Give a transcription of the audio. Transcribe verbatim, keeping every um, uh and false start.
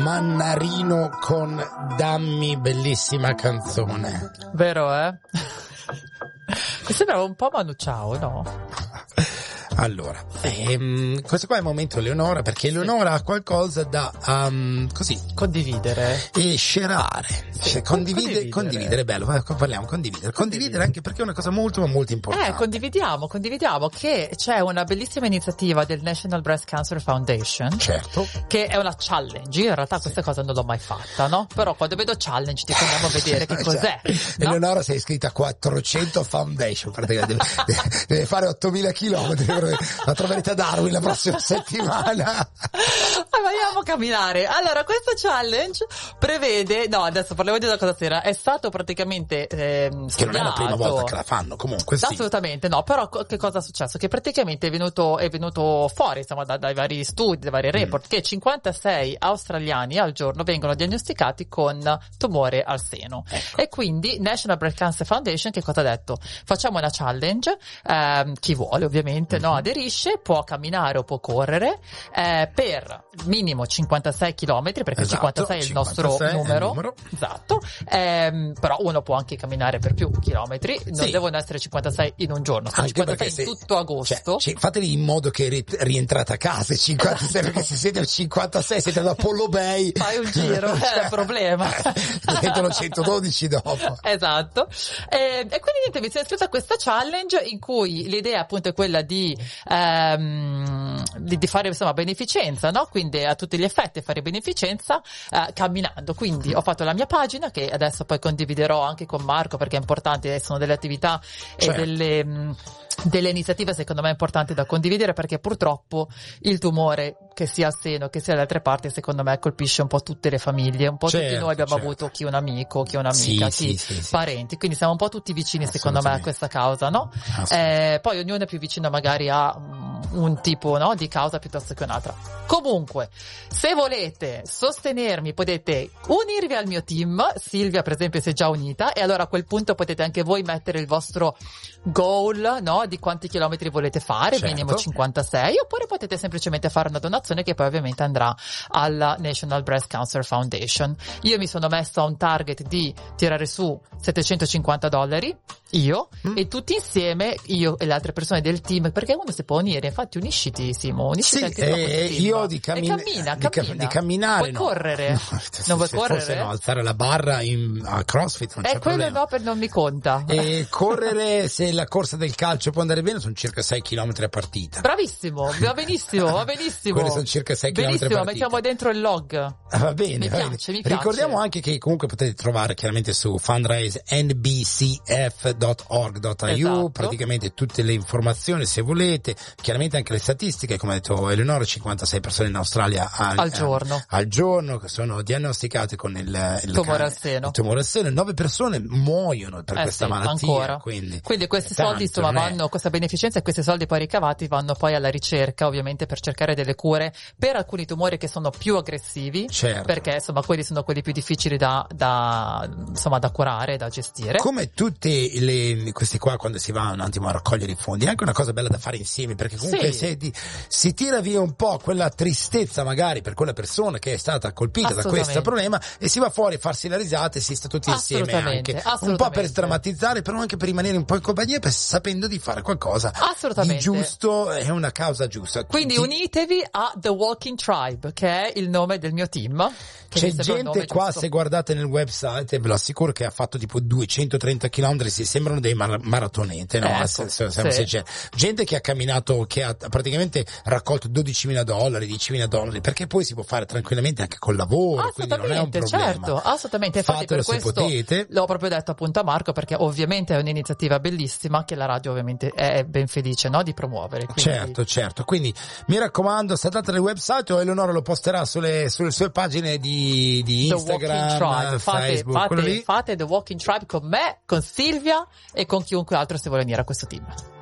Mannarino con Dammi, bellissima canzone. Vero, eh? Mi sembrava un po' Manu Chao, no? Allora, ehm, questo qua è il momento Eleonora, perché Eleonora ha qualcosa da um, così condividere e scerare, sì, cioè, condividere, condividere, condividere, bello, parliamo, condividere, condividere anche perché è una cosa molto molto importante. Eh, condividiamo, condividiamo che c'è una bellissima iniziativa del National Breast Cancer Foundation, certo, che è una challenge. Io in realtà questa sì. cosa non l'ho mai fatta, no? Però quando vedo challenge ti andiamo a vedere che cos'è. Cioè, no? Eleonora sei iscritta a quattrocento foundation, praticamente deve, deve fare ottomila chilometri. La troverete a Darwin la prossima settimana. Vogliamo camminare. Allora, questo challenge prevede, no, adesso parliamo di una cosa sera, è stato praticamente ehm, che non è la prima volta che la fanno, comunque sì. Assolutamente no, però che cosa è successo? Che praticamente è venuto è venuto fuori, insomma, da, dai vari studi, dai vari report, mm. che cinquantasei australiani al giorno vengono diagnosticati con tumore al seno. Ecco. E quindi National Breast Cancer Foundation che cosa ha detto? Facciamo una challenge, ehm, chi vuole ovviamente, mm-hmm. no, aderisce, può camminare o può correre eh, per minimo cinquantasei chilometri, perché esatto, cinquantasei è il nostro numero, numero. Esatto, ehm, però uno può anche camminare per più chilometri, non sì. devono essere cinquantasei in un giorno, sono cinquantasei se, in tutto agosto. Cioè, fatevi in modo che ri- rientrate a casa cinquantasei, perché se siete cinquantasei siete da Apollo Bay, fai un giro, cioè, è il problema. Diventano centododici dopo. Esatto. E, e quindi niente, mi sono iscritta a questa challenge in cui l'idea appunto è quella di ehm, di, di fare insomma beneficenza, no? Quindi a tutti gli effetti fare beneficenza eh, camminando. Quindi ho fatto la mia pagina che adesso poi condividerò anche con Marco perché è importante, sono delle attività certo. e delle mh, delle iniziative secondo me importanti da condividere, perché purtroppo il tumore, che sia al seno che sia dalle altre parti, secondo me colpisce un po' tutte le famiglie, un po' certo, tutti noi abbiamo certo. avuto chi un amico, chi un'amica, sì, chi sì, sì, parenti, quindi siamo un po' tutti vicini secondo me a questa causa, no? Eh, poi ognuno è più vicino magari a um, un tipo, no, di causa piuttosto che un'altra. Comunque, se volete sostenermi potete unirvi al mio team, Silvia per esempio si è già unita, e allora a quel punto potete anche voi mettere il vostro goal, no, di quanti chilometri volete fare, certo. minimo cinquantasei, oppure potete semplicemente fare una donazione che poi ovviamente andrà alla National Breast Cancer Foundation. Io mi sono messo a un target di tirare su settecentocinquanta dollari, io, mm. e tutti insieme, io e le altre persone del team, perché uno si può unire, infatti unisciti Simo, unisciti sì, anche tu eh, io di, cammin- cammina, di, cammina. Ca- di camminare puoi no. correre? No, non vuoi correre? Forse no, alzare la barra in, a CrossFit non eh, c'è quello problema. no, per non mi conta. E correre, se la corsa del calcio può andare bene, sono circa sei chilometri a partita. Bravissimo, va benissimo, va benissimo. Quelli sono circa sei chilometri a partita. Mettiamo dentro il log. Ah, va bene, mi va piace, bene. Mi piace. Ricordiamo anche che comunque potete trovare chiaramente su fundraise n b c f dot org dot i u esatto. praticamente tutte le informazioni se volete, chiaramente anche le statistiche, come ha detto Eleonora, cinquantasei persone in Australia al, al giorno, eh, al giorno che sono diagnosticate con il, il tumore al seno. Il tumore al seno, nove persone muoiono per eh questa sì, malattia. Ancora. Quindi, quindi questi tanto, soldi insomma vanno, è... questa beneficenza e questi soldi poi ricavati vanno poi alla ricerca, ovviamente per cercare delle cure per alcuni tumori che sono più aggressivi, certo. perché insomma quelli sono quelli più difficili da, da insomma da curare, da gestire. Come tutti le, questi qua quando si va un attimo a raccogliere i fondi, è anche una cosa bella da fare insieme, perché comunque sì. se di, si tira via un po' quella tristezza magari per quella persona che è stata colpita da questo problema e si va fuori a farsi la risata e si sta tutti insieme anche un po' per sdrammatizzare, però anche per rimanere un po' in compagnia, per, sapendo di fare qualcosa di giusto, è una causa giusta. Quindi Ti... unitevi a The Walking Tribe, che è il nome del mio team. C'è gente qua, giusto. Se guardate nel website, ve lo assicuro, che ha fatto tipo duecentotrenta chilometri, si sembrano dei mar- maratonete, no? Ecco, se, se, se, sì. se gente che ha camminato, che ha praticamente raccolto dodicimila dollari, diecimila dollari, perché poi si può fare tranquillamente anche col lavoro, quindi non è un problema. Certo, assolutamente. Infatti fatelo per questo se potete. L'ho proprio detto appunto a Marco, perché ovviamente è un'iniziativa bellissima che la radio ovviamente è ben felice, no, di promuovere. Quindi... Certo, certo. Quindi mi raccomando, saltate nel website, o Eleonora lo posterà sulle, sulle sue pagine di, di Instagram, fate, Facebook, fate, quello lì. Fate The Walking Tribe con me, con Silvia e con chiunque altro se vuole venire a questo team.